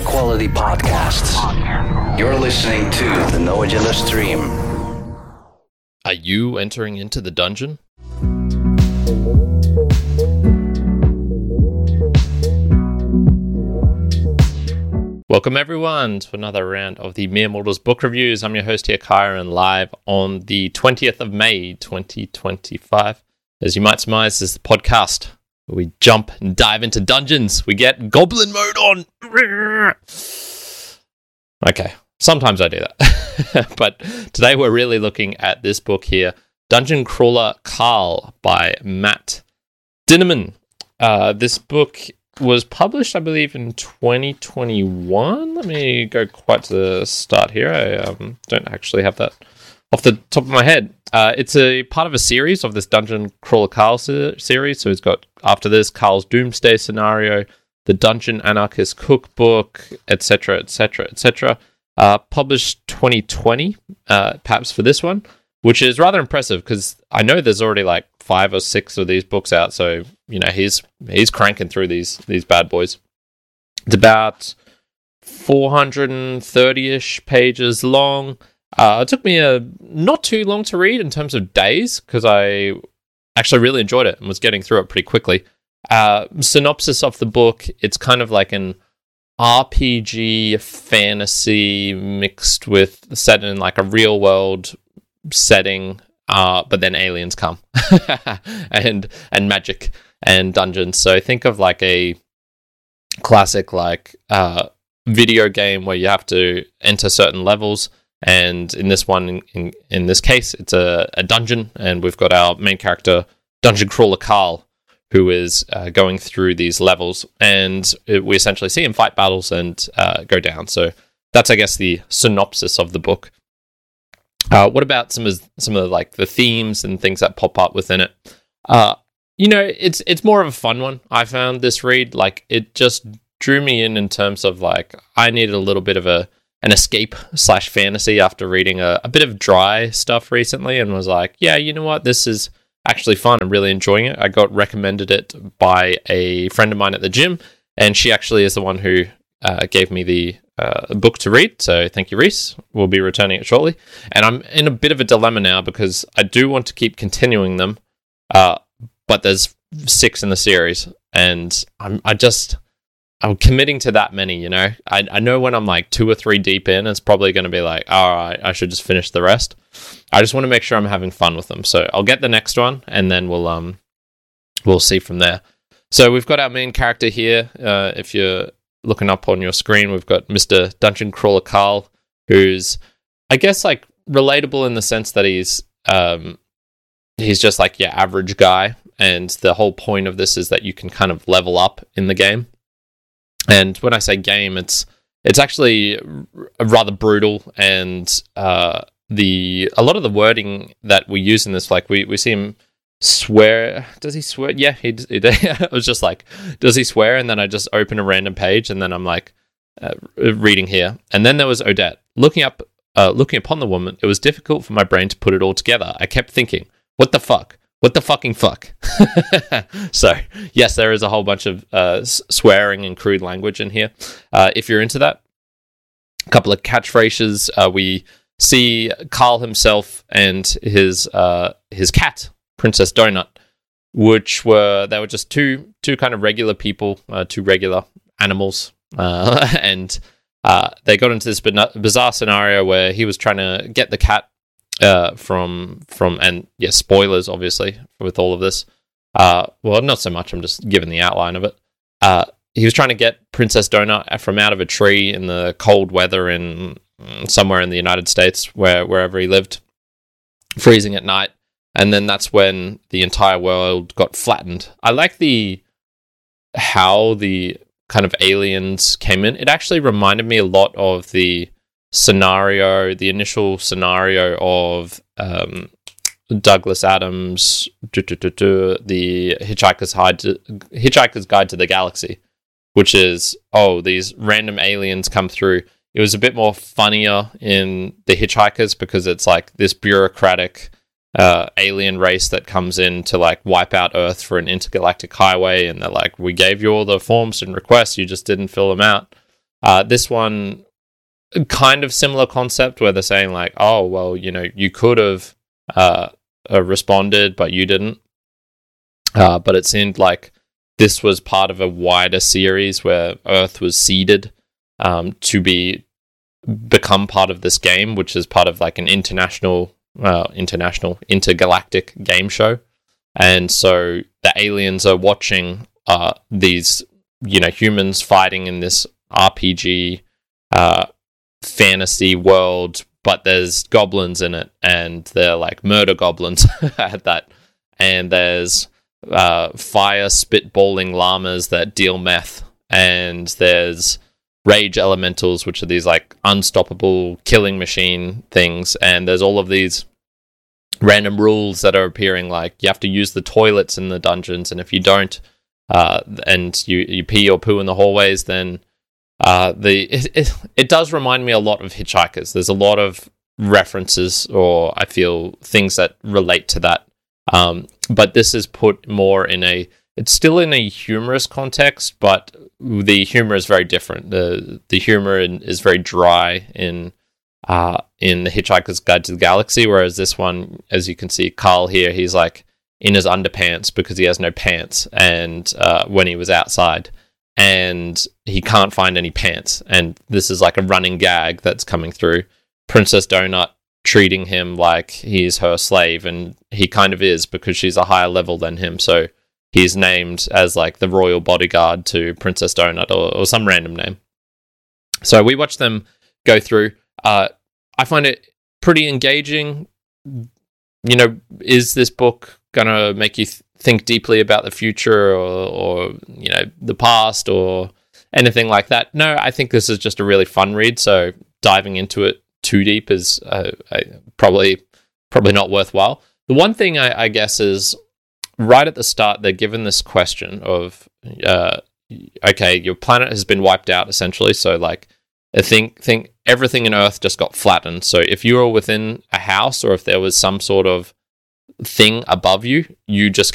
quality podcasts. You're listening to the No Agenda Stream. Are you entering into the dungeon? Welcome everyone to another round of the Mere Mortals book reviews. I'm your host here, Kyron, live on the 20th of May, 2025. As you might surmise, this is the podcast where we jump and dive into dungeons. We get goblin mode on. Okay, sometimes I do that. But today we're really looking at this book here, Dungeon Crawler Carl by Matt Dinniman. This book was published, I believe, in 2021. Let me go quite to the start here. I don't actually have that off the top of my head. It's a part of a series of this Dungeon Crawler Carl series. So it's got, after this, Carl's Doomsday Scenario, the Dungeon Anarchist Cookbook, etc., etc., etc. Published 2020, perhaps for this one, which is rather impressive because I know there's already like 5 or 6 of these books out. So, you know, he's cranking through these bad boys. It's about 430-ish pages long. It took me not too long to read in terms of days because I actually really enjoyed it and was getting through it pretty quickly. Synopsis of the book, it's kind of like an RPG fantasy mixed with set in like a real world setting, but then aliens come and magic and dungeons. So think of like a classic like video game where you have to enter certain levels. And in this one, in this case, it's a dungeon, and we've got our main character, Dungeon Crawler Carl, who is going through these levels, and we essentially see him fight battles and go down. So that's, I guess, the synopsis of the book. What about some of like the themes and things that pop up within it? You know, it's more of a fun one. I found this read, like, it just drew me in terms of like I needed a little bit of an escape / fantasy after reading a bit of dry stuff recently, and was like, yeah, you know what, this is actually fun. I'm really enjoying it. I got recommended it by a friend of mine at the gym, and she actually is the one who gave me the book to read. So thank you, Reese. We'll be returning it shortly. And I'm in a bit of a dilemma now because I do want to keep continuing them, but there's 6 in the series, and I'm committing to that many, you know. I know when I'm like 2 or 3 deep in, it's probably going to be like, all right, I should just finish the rest. I just want to make sure I'm having fun with them. So I'll get the next one, and then we'll see from there. So we've got our main character here. If you're looking up on your screen, we've got Mr. Dungeon Crawler Carl, who's, I guess, like relatable in the sense that he's just like your average guy. And the whole point of this is that you can kind of level up in the game. And when I say game, it's actually rather brutal, and a lot of the wording that we use in this, like we see him swear. Does he swear? Yeah, he I was just like, does he swear? And then I just open a random page, and then I'm like reading here. And then there was Odette looking upon the woman. It was difficult for my brain to put it all together. I kept thinking, what the fuck? What the fucking fuck? So, yes, there is a whole bunch of swearing and crude language in here. If you're into that, a couple of catchphrases. We see Carl himself and his cat, Princess Donut, they were just two kind of regular people, 2 regular animals, and they got into this bizarre scenario where he was trying to get the cat from and yeah, spoilers obviously with all of this. Well, not so much. I'm just giving the outline of it. He was trying to get Princess Donut from out of a tree in the cold weather in somewhere in the United States, wherever he lived, freezing at night, and then that's when the entire world got flattened. I like how the kind of aliens came in. It actually reminded me a lot of the initial scenario of Douglas Adams, the Hitchhiker's Guide to the Galaxy, which is, these random aliens come through. It was a bit more funnier in The Hitchhikers because it's like this bureaucratic alien race that comes in to like wipe out Earth for an intergalactic highway, and they're like, we gave you all the forms and requests, you just didn't fill them out. This one, kind of similar concept where they're saying like, oh, well, you could have responded, but you didn't. But it seemed like this was part of a wider series where Earth was seeded to become part of this game, which is part of like an intergalactic game show. And so the aliens are watching these, humans fighting in this RPG fantasy world, but there's goblins in it, and they're like murder goblins at that. And there's fire spitballing llamas that deal meth, and there's rage elementals, which are these like unstoppable killing machine things, and there's all of these random rules that are appearing, like you have to use the toilets in the dungeons, and if you don't, and you pee or poo in the hallways, then it does remind me a lot of Hitchhikers. There's a lot of references, or I feel things that relate to that. But this is put more it's still in a humorous context, but the humor is very different. The humor is very dry in The Hitchhiker's Guide to the Galaxy, whereas this one, as you can see, Carl here, he's like in his underpants because he has no pants, and when he was outside, and he can't find any pants, and this is like a running gag that's coming through. Princess Donut treating him like he's her slave, and he kind of is, because she's a higher level than him, so he's named as like the royal bodyguard to Princess Donut, or some random name. So we watch them go through. I find it pretty engaging. Is this book gonna make you think deeply about the future, or the past, or anything like that? No, I think this is just a really fun read, so diving into it too deep is probably not worthwhile. The one thing I guess is, right at the start, they're given this question of, okay, your planet has been wiped out, essentially, so like, I think everything in Earth just got flattened. So if you were within a house, or if there was some sort of thing above you, you just